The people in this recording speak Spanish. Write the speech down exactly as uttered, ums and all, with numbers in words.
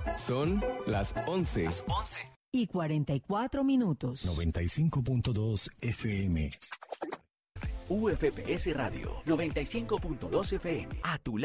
Son las once. Las once. Y cuarenta y cuatro minutos. noventa y cinco punto dos F M. U F P S Radio, noventa y cinco punto dos F M. A tu lado.